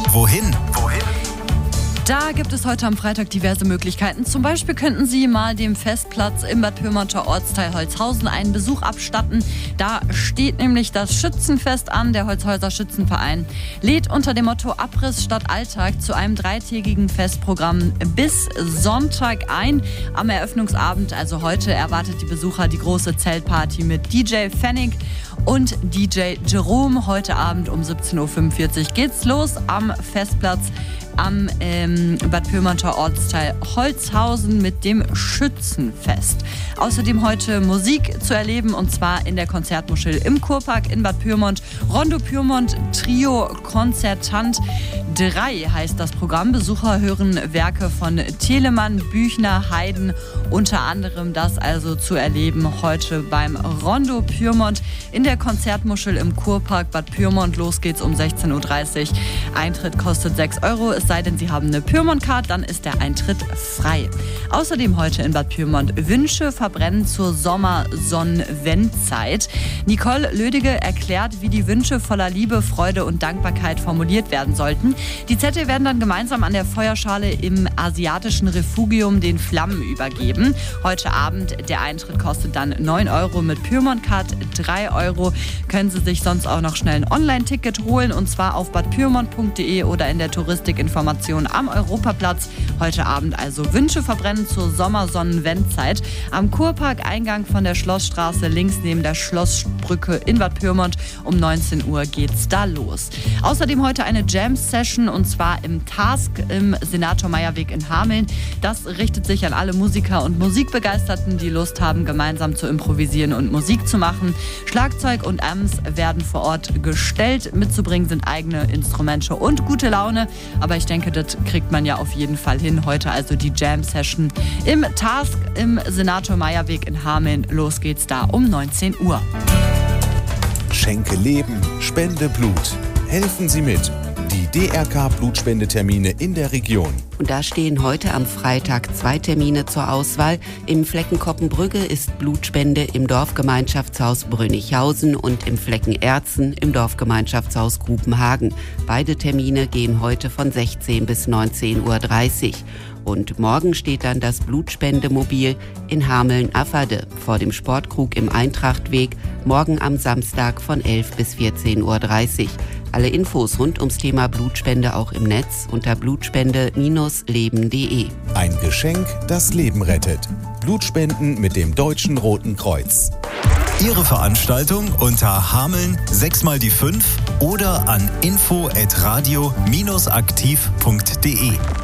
Wohin? Da gibt es heute am Freitag diverse Möglichkeiten. Zum Beispiel könnten Sie mal dem Festplatz im Bad Pyrmonter Ortsteil Holzhausen einen Besuch abstatten. Da steht nämlich das Schützenfest an. Der Holzhäuser Schützenverein lädt unter dem Motto Abriss statt Alltag zu einem 3-tägigen Festprogramm bis Sonntag ein. Am Eröffnungsabend, also heute, erwartet die Besucher die große Zeltparty mit DJ Pfennig und DJ Jerome. Heute Abend um 17.45 Uhr geht's los am Festplatz am Bad Pyrmonter Ortsteil Holzhausen mit dem Schützenfest. Außerdem heute Musik zu erleben, und zwar in der Konzertmuschel im Kurpark in Bad Pyrmont. Rondo Pyrmont Trio Konzertant 3 heißt das Programm. Besucher hören Werke von Telemann, Büchner, Haydn, unter anderem das also zu erleben heute beim Rondo Pyrmont in der Konzertmuschel im Kurpark Bad Pyrmont. Los geht's um 16.30 Uhr. Eintritt kostet 6 €. Es sei denn, Sie haben eine Pyrmont-Card, dann ist der Eintritt frei. Außerdem heute in Bad Pyrmont Wünsche verbrennen zur Sommersonnenwendzeit. Nicole Lödige erklärt, wie die Wünsche voller Liebe, Freude und Dankbarkeit formuliert werden sollten. Die Zettel werden dann gemeinsam an der Feuerschale im asiatischen Refugium den Flammen übergeben. Heute Abend, der Eintritt kostet dann 9 € mit Pyrmont-Card 3 €. Können Sie sich sonst auch noch schnell ein Online-Ticket holen, und zwar auf badpyrmont.de oder in der Touristikinformation am Europaplatz. Heute Abend also Wünsche verbrennen zur Sommersonnenwendzeit am Kurpark-Eingang von der Schlossstraße links neben der Schlossbrücke in Bad Pyrmont. Um 19 Uhr geht's da los. Außerdem heute eine Jam-Session, und zwar im Task im Senator-Meyer-Weg in Hameln. Das richtet sich an alle Musiker und Musikbegeisterten, die Lust haben, gemeinsam zu improvisieren und Musik zu machen. Schlagzeug und Amps werden vor Ort gestellt. Mitzubringen sind eigene Instrumente und gute Laune. Aber ich denke, das kriegt man ja auf jeden Fall hin. Heute also die Jam-Session im Task im Senator-Meyer-Weg in Hameln. Los geht's da um 19 Uhr. Schenke Leben, spende Blut. Helfen Sie mit. Die DRK-Blutspendetermine in der Region. Und da stehen heute am Freitag 2 Termine zur Auswahl. Im Flecken Koppenbrügge ist Blutspende im Dorfgemeinschaftshaus Brünnighausen und im Flecken Erzen im Dorfgemeinschaftshaus Grubenhagen. Beide Termine gehen heute von 16 bis 19.30 Uhr. Und morgen steht dann das Blutspendemobil in Hameln-Afferde vor dem Sportkrug im Eintrachtweg, morgen am Samstag von 11 bis 14.30 Uhr. Alle Infos rund ums Thema Blutspende auch im Netz unter blutspende-leben.de. Ein Geschenk, das Leben rettet. Blutspenden mit dem Deutschen Roten Kreuz. Ihre Veranstaltung unter Hameln 6x5 oder an info@radio-aktiv.de.